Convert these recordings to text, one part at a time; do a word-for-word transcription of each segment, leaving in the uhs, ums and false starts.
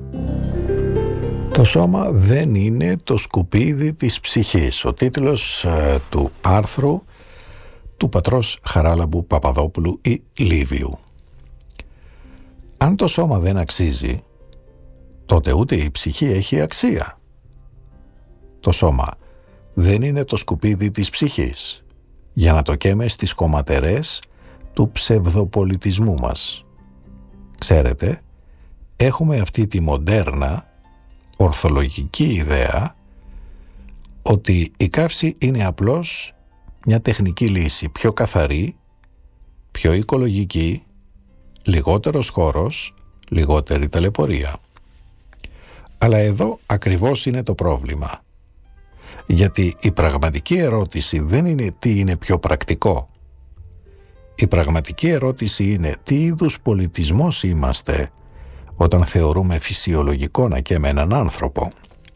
Το σώμα δεν είναι το σκουπίδι της ψυχής. Ο τίτλος ε, του άρθρου του πατρός Χαράλαμπου Παπαδόπουλου ή Λίβιου. Αν το σώμα δεν αξίζει, τότε ούτε η ψυχή έχει αξία. Το σώμα δεν είναι το σκουπίδι της ψυχής, για να το καίμε στις κομματερές του ψευδοπολιτισμού μας. Ξέρετε, έχουμε αυτή τη μοντέρνα ορθολογική ιδέα ότι η καύση είναι απλώς μια τεχνική λύση, πιο καθαρή, πιο οικολογική, λιγότερος χώρος, λιγότερη ταλαιπωρία. Αλλά εδώ ακριβώς είναι το πρόβλημα. Γιατί η πραγματική ερώτηση δεν είναι τι είναι πιο πρακτικό. Η πραγματική ερώτηση είναι τι είδους πολιτισμός είμαστε όταν θεωρούμε φυσιολογικό να καίμε έναν άνθρωπο.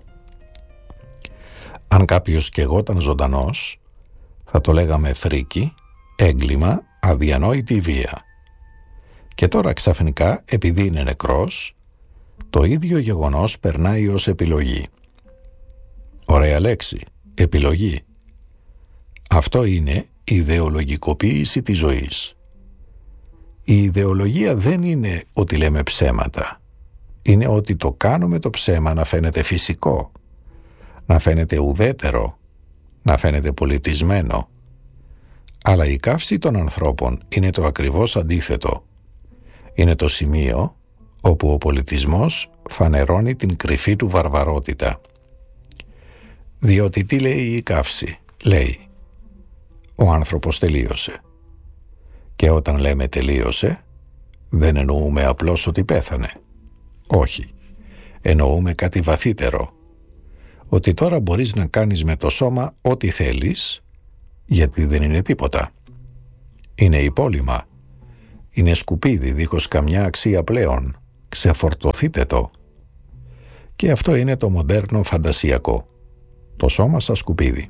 Αν κάποιος καιγόταν ζωντανός, θα το λέγαμε φρίκι, έγκλημα, αδιανόητη βία. Και τώρα ξαφνικά, επειδή είναι νεκρός, το ίδιο γεγονός περνάει ως επιλογή. Ωραία λέξη, επιλογή. Αυτό είναι η ιδεολογικοποίηση της ζωής. Η ιδεολογία δεν είναι ότι λέμε ψέματα. Είναι ότι το κάνουμε το ψέμα να φαίνεται φυσικό, να φαίνεται ουδέτερο, να φαίνεται πολιτισμένο. Αλλά η καύση των ανθρώπων είναι το ακριβώς αντίθετο. Είναι το σημείο όπου ο πολιτισμός φανερώνει την κρυφή του βαρβαρότητα. Διότι τι λέει η καύση? Λέει, ο άνθρωπος τελείωσε. Και όταν λέμε τελείωσε, δεν εννοούμε απλώς ότι πέθανε. Όχι, εννοούμε κάτι βαθύτερο. Ότι τώρα μπορείς να κάνεις με το σώμα ό,τι θέλεις, γιατί δεν είναι τίποτα. Είναι υπόλοιμα. Είναι σκουπίδι δίχως καμιά αξία πλέον. Ξεφορτωθείτε το. Και αυτό είναι το μοντέρνο φαντασιακό. Το σώμα σαν σκουπίδι.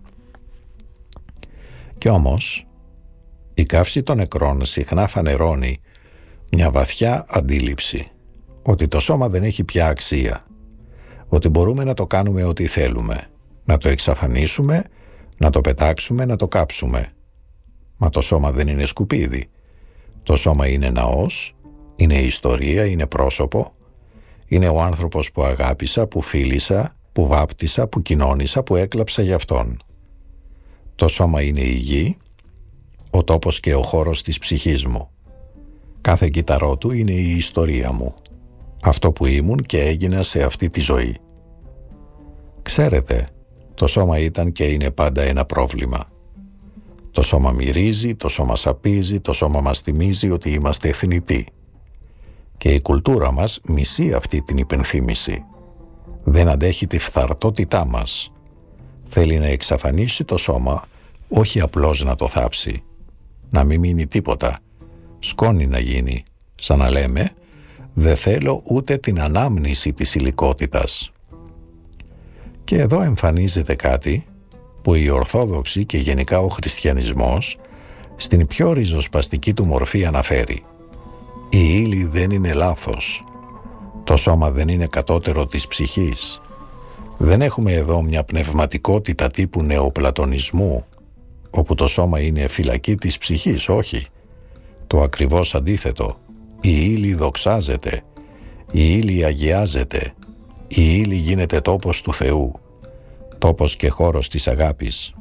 Κι όμως, η καύση των νεκρών συχνά φανερώνει μια βαθιά αντίληψη ότι το σώμα δεν έχει πια αξία, ότι μπορούμε να το κάνουμε ό,τι θέλουμε, να το εξαφανίσουμε, να το πετάξουμε, να το κάψουμε. Μα το σώμα δεν είναι σκουπίδι. Το σώμα είναι ναός, είναι ιστορία, είναι πρόσωπο, είναι ο άνθρωπος που αγάπησα, που φίλησα, που βάπτισα, που κοινώνησα, που έκλαψα για αυτόν. Το σώμα είναι η γη, ο τόπος και ο χώρος της ψυχής μου. Κάθε κύτταρό του είναι η ιστορία μου. Αυτό που ήμουν και έγινα σε αυτή τη ζωή. Ξέρετε, το σώμα ήταν και είναι πάντα ένα πρόβλημα. Το σώμα μυρίζει, το σώμα σαπίζει, το σώμα μας θυμίζει ότι είμαστε θνητοί. Και η κουλτούρα μας μισεί αυτή την υπενθύμηση. Δεν αντέχει τη φθαρτότητά μας. Θέλει να εξαφανίσει το σώμα, όχι απλώς να το θάψει. Να μην μείνει τίποτα. Σκόνη να γίνει. Σαν να λέμε, δεν θέλω ούτε την ανάμνηση της υλικότητας. Και εδώ εμφανίζεται κάτι που οι Ορθόδοξοι και γενικά ο χριστιανισμός στην πιο ριζοσπαστική του μορφή αναφέρει. Η ύλη δεν είναι λάθος. Το σώμα δεν είναι κατώτερο της ψυχής. Δεν έχουμε εδώ μια πνευματικότητα τύπου νεοπλατωνισμού, όπου το σώμα είναι φυλακή της ψυχής, όχι. Το ακριβώς αντίθετο. Η ύλη δοξάζεται, η ύλη αγιάζεται, η ύλη γίνεται τόπος του Θεού, τόπος και χώρος της αγάπης.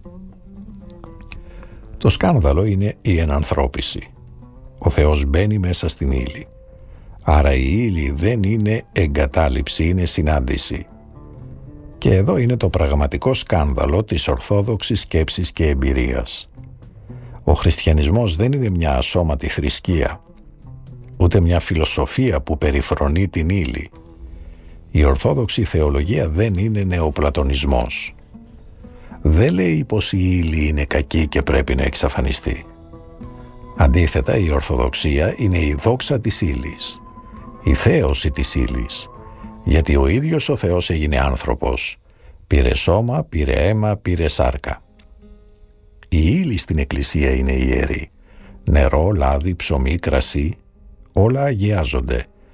Το σκάνδαλο είναι η ενανθρώπιση. Ο Θεός μπαίνει μέσα στην ύλη. Άρα η ύλη δεν είναι εγκατάλειψη, είναι συνάντηση. Και εδώ είναι το πραγματικό σκάνδαλο της ορθόδοξης σκέψης και εμπειρίας. Ο χριστιανισμός δεν είναι μια ασώματη θρησκεία, ούτε μια φιλοσοφία που περιφρονεί την ύλη. Η ορθόδοξη θεολογία δεν είναι νεοπλατωνισμός. Δεν λέει πως η ύλη είναι κακή και πρέπει να εξαφανιστεί. Αντίθετα, η Ορθοδοξία είναι η δόξα της ύλης, η θέωση της ύλης, γιατί ο ίδιος ο Θεός έγινε άνθρωπος, πήρε σώμα, πήρε αίμα, πήρε σάρκα. Η ύλη στην Εκκλησία είναι ιερή. Νερό, λάδι, ψωμί, κρασί, όλα αγιάζονται.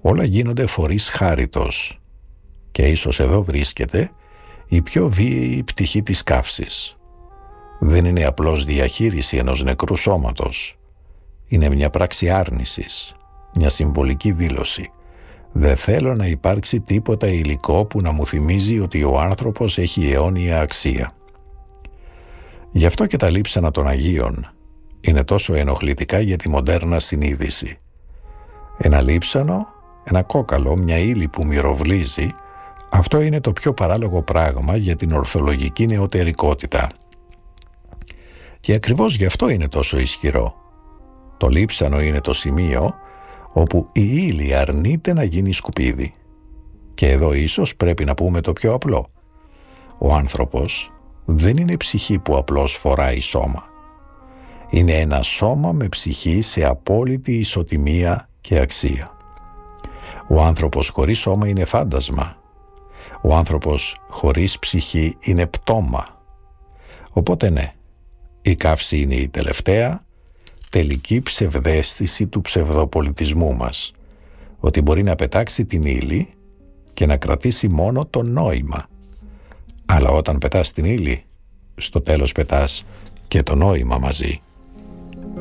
όλα γίνονται φορείς χάριτος και ίσως εδώ βρίσκεται η πιο βίαιη πτυχή της καύσης. Δεν είναι απλώς διαχείριση ενός νεκρού σώματος. Είναι μια πράξη άρνησης, μια συμβολική δήλωση. Δεν θέλω να υπάρξει τίποτα υλικό που να μου θυμίζει ότι ο άνθρωπος έχει αιώνια αξία. Γι' αυτό και τα λείψανα των Αγίων είναι τόσο ενοχλητικά για τη μοντέρνα συνείδηση. Ένα λείψανο, ένα κόκαλο, μια ύλη που μυροβλίζει, αυτό είναι το πιο παράλογο πράγμα για την ορθολογική νεωτερικότητα. Και ακριβώς γι' αυτό είναι τόσο ισχυρό. Το λείψανο είναι το σημείο όπου η ύλη αρνείται να γίνει σκουπίδι. Και εδώ ίσως πρέπει να πούμε το πιο απλό. Ο άνθρωπος δεν είναι ψυχή που απλώς φοράει σώμα. Είναι ένα σώμα με ψυχή σε απόλυτη ισοτιμία και αξία. Ο άνθρωπος χωρίς σώμα είναι φάντασμα. Ο άνθρωπος χωρίς ψυχή είναι πτώμα. Οπότε ναι, η καύση είναι η τελευταία, τελική ψευδαίσθηση του ψευδοπολιτισμού μας, ότι μπορεί να πετάξει την ύλη και να κρατήσει μόνο το νόημα. Αλλά όταν πετάς την ύλη, στο τέλος πετάς και το νόημα μαζί.